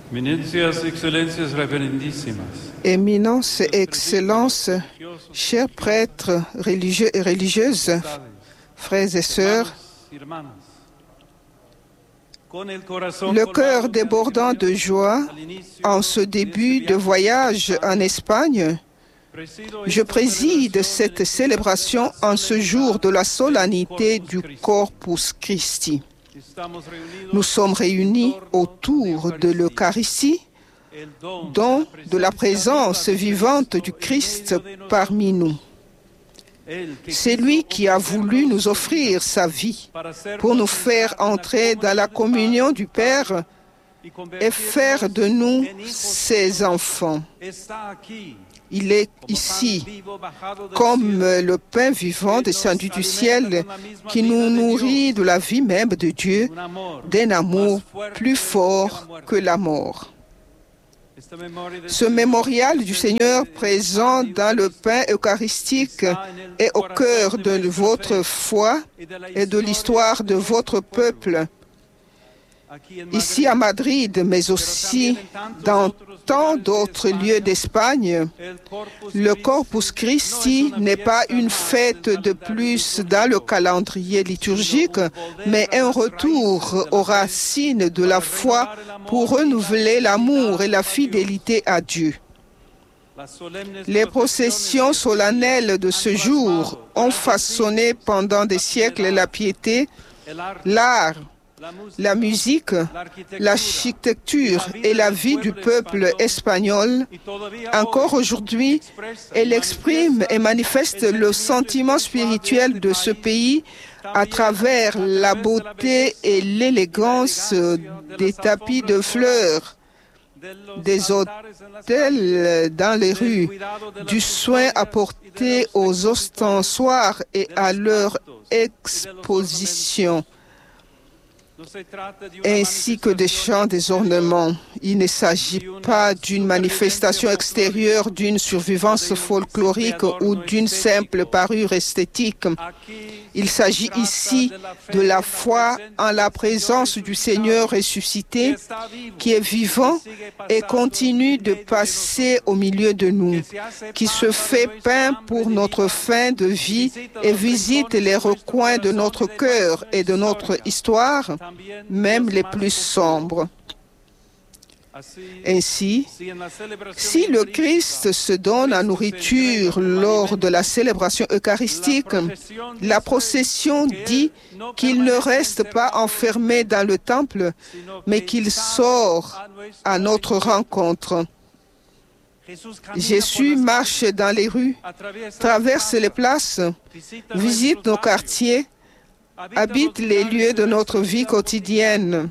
Eminencias, excelencias reverendísimas. Éminence et Excellence, chers prêtres religieux et religieuses, frères et sœurs, le cœur débordant de joie en ce début de voyage en Espagne, je préside cette célébration en ce jour de la solennité du Corpus Christi. Nous sommes réunis autour de l'Eucharistie, don de la présence vivante du Christ parmi nous. C'est lui qui a voulu nous offrir sa vie pour nous faire entrer dans la communion du Père et faire de nous ses enfants. Il est ici, comme le pain vivant descendu du ciel, qui nous nourrit de la vie même de Dieu, d'un amour plus fort que la mort. Ce mémorial du Seigneur présent dans le pain eucharistique est au cœur de votre foi et de l'histoire de votre peuple, ici à Madrid, mais aussi dans tant d'autres lieux d'Espagne. Le Corpus Christi n'est pas une fête de plus dans le calendrier liturgique, mais un retour aux racines de la foi pour renouveler l'amour et la fidélité à Dieu. Les processions solennelles de ce jour ont façonné pendant des siècles la piété, l'art, la musique, l'architecture et la vie du peuple espagnol. Encore aujourd'hui, elle exprime et manifeste le sentiment spirituel de ce pays à travers la beauté et l'élégance des tapis de fleurs, des autels dans les rues, du soin apporté aux ostensoirs et à leur exposition, ainsi que des chants, des ornements. Il ne s'agit pas d'une manifestation extérieure, d'une survivance folklorique ou d'une simple parure esthétique. Il s'agit ici de la foi en la présence du Seigneur ressuscité, qui est vivant et continue de passer au milieu de nous, qui se fait pain pour notre fin de vie et visite les recoins de notre cœur et de notre histoire, même les plus sombres. Ainsi, si le Christ se donne à nourriture lors de la célébration eucharistique, la procession dit qu'il ne reste pas enfermé dans le temple, mais qu'il sort à notre rencontre. Jésus marche dans les rues, traverse les places, visite nos quartiers, habite les lieux de notre vie quotidienne.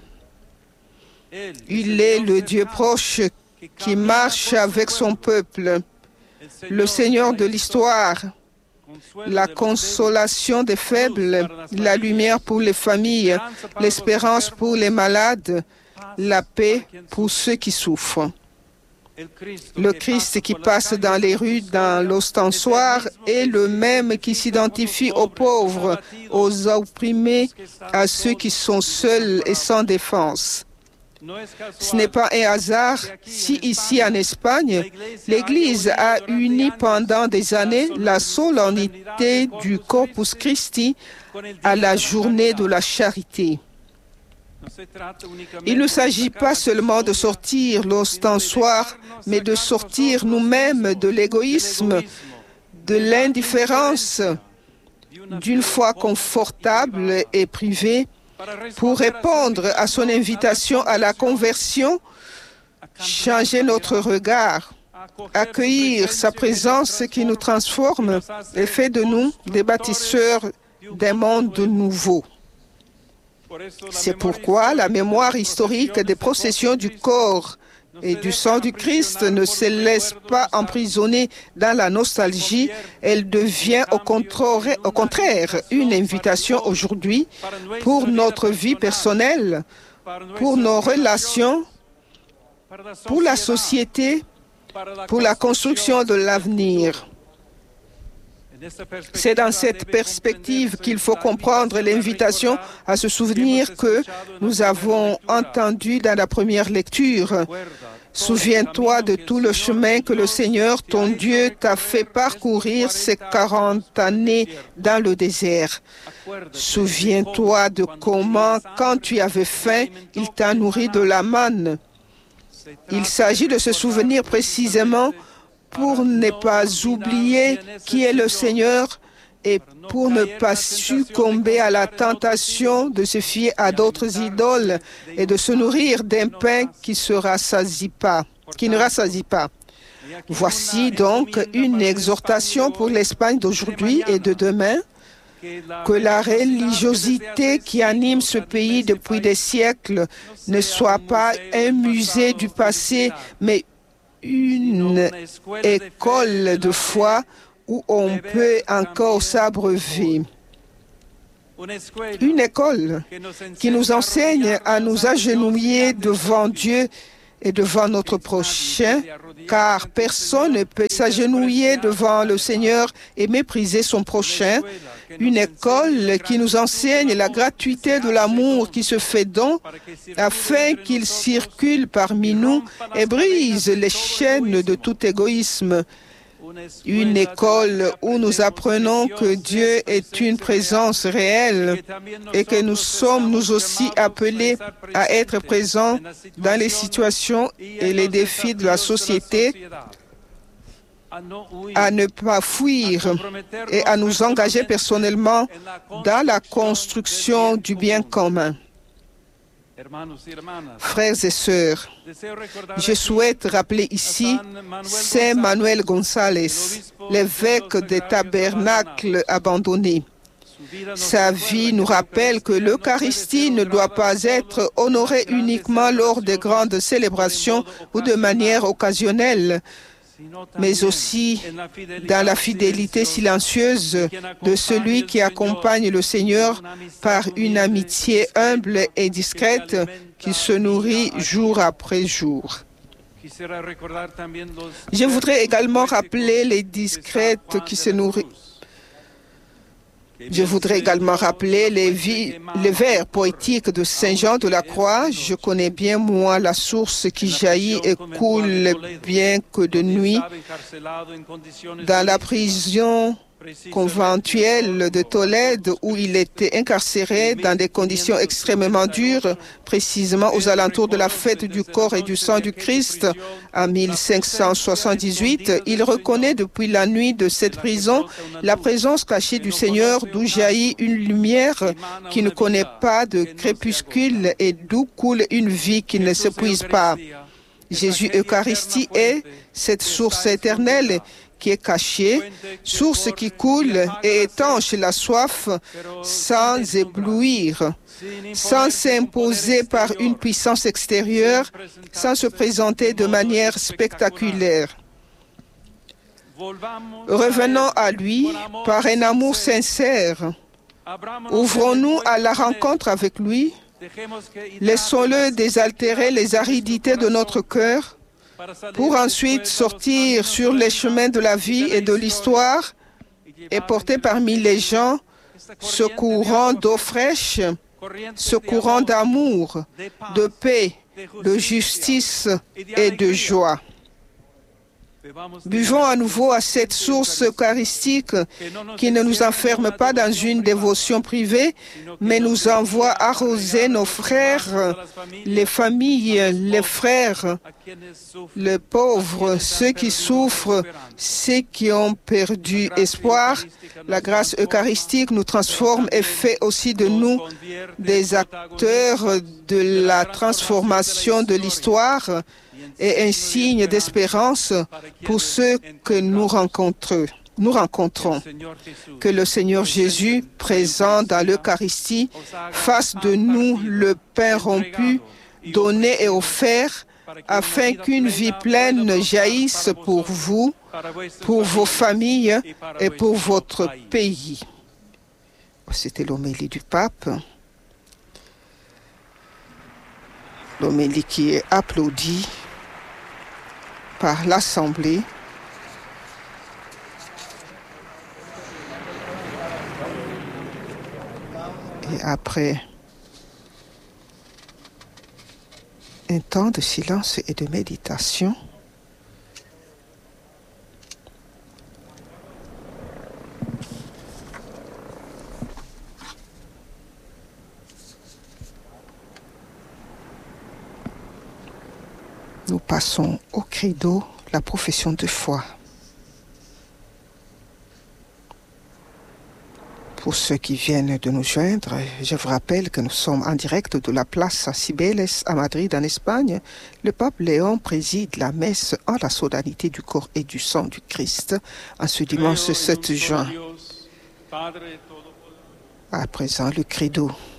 Il est le Dieu proche qui marche avec son peuple, le Seigneur de l'histoire, la consolation des faibles, la lumière pour les familles, l'espérance pour les malades, la paix pour ceux qui souffrent. Le Christ qui passe dans les rues, dans l'ostensoir, est le même qui s'identifie aux pauvres, aux opprimés, à ceux qui sont seuls et sans défense. Ce n'est pas un hasard si ici en Espagne, l'Église a uni pendant des années la solennité du Corpus Christi à la journée de la charité. Il ne s'agit pas seulement de sortir l'ostensoir, mais de sortir nous-mêmes de l'égoïsme, de l'indifférence, d'une foi confortable et privée, pour répondre à son invitation à la conversion, changer notre regard, accueillir sa présence qui nous transforme et fait de nous des bâtisseurs d'un monde nouveau. C'est pourquoi la mémoire historique des processions du corps et du sang du Christ ne se laisse pas emprisonner dans la nostalgie. Elle devient au contraire une invitation aujourd'hui pour notre vie personnelle, pour nos relations, pour la société, pour la construction de l'avenir. C'est dans cette perspective qu'il faut comprendre l'invitation à se souvenir que nous avons entendue dans la première lecture. Souviens-toi de tout le chemin que le Seigneur, ton Dieu, t'a fait parcourir ces 40 années dans le désert. Souviens-toi de comment, quand tu avais faim, il t'a nourri de la manne. Il s'agit de se souvenir précisément pour ne pas oublier qui est le Seigneur et pour ne pas succomber à la tentation de se fier à d'autres idoles et de se nourrir d'un pain qui ne rassasie pas. Voici donc une exhortation pour l'Espagne d'aujourd'hui et de demain, que la religiosité qui anime ce pays depuis des siècles ne soit pas un musée du passé, mais une école de foi où on peut encore s'abreuver. Une école qui nous enseigne à nous agenouiller devant Dieu et devant notre prochain, car personne ne peut s'agenouiller devant le Seigneur et mépriser son prochain. Une école qui nous enseigne la gratuité de l'amour qui se fait don, afin qu'il circule parmi nous et brise les chaînes de tout égoïsme. Une école où nous apprenons que Dieu est une présence réelle et que nous sommes nous aussi appelés à être présents dans les situations et les défis de la société, à ne pas fuir et à nous engager personnellement dans la construction du bien commun. Frères et sœurs, je souhaite rappeler ici Saint Manuel González, l'évêque des tabernacles abandonnés. Sa vie nous rappelle que l'Eucharistie ne doit pas être honorée uniquement lors des grandes célébrations ou de manière occasionnelle, mais aussi dans la fidélité silencieuse de celui qui accompagne le Seigneur par une amitié humble et discrète qui se nourrit jour après jour. Je voudrais également rappeler les discrètes qui se nourrissent. Je voudrais également rappeler les vers poétiques de Saint Jean de la Croix. Je connais bien, moi, la source qui jaillit et coule bien que de nuit. Dans la prison conventuelle de Tolède, où il était incarcéré dans des conditions extrêmement dures, précisément aux alentours de la fête du corps et du sang du Christ, en 1578, il reconnaît depuis la nuit de cette prison la présence cachée du Seigneur, d'où jaillit une lumière qui ne connaît pas de crépuscule et d'où coule une vie qui ne s'épuise pas. Jésus Eucharistie est cette source éternelle qui est cachée, source qui coule et étanche la soif sans éblouir, sans s'imposer par une puissance extérieure, sans se présenter de manière spectaculaire. Revenons à lui par un amour sincère. Ouvrons-nous à la rencontre avec lui. Laissons-le désaltérer les aridités de notre cœur pour ensuite sortir sur les chemins de la vie et de l'histoire et porter parmi les gens ce courant d'eau fraîche, ce courant d'amour, de paix, de justice et de joie. Buvons à nouveau à cette source eucharistique qui ne nous enferme pas dans une dévotion privée, mais nous envoie arroser nos frères, les familles, les frères, les pauvres, ceux qui souffrent, ceux qui ont perdu espoir. La grâce eucharistique nous transforme et fait aussi de nous des acteurs de la transformation de l'histoire et un signe d'espérance pour ceux que nous rencontrons. Que le Seigneur Jésus, présent dans l'Eucharistie, fasse de nous le pain rompu, donné et offert, afin qu'une vie pleine jaillisse pour vous, pour vos familles et pour votre pays. C'était l'homélie du pape. L'homélie qui est applaudie par l'Assemblée. Et après un temps de silence et de méditation, nous passons au credo, la profession de foi. Pour ceux qui viennent de nous joindre, je vous rappelle que nous sommes en direct de la place Cibeles à Madrid, en Espagne. Le pape Léon préside la messe en la solennité du corps et du sang du Christ en ce dimanche 7 juin. À présent, le credo.